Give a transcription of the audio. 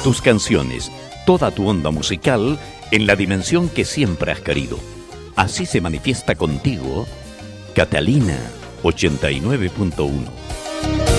tus canciones, toda tu onda musical en la dimensión que siempre has querido. Así se manifiesta contigo Catalina 89.1.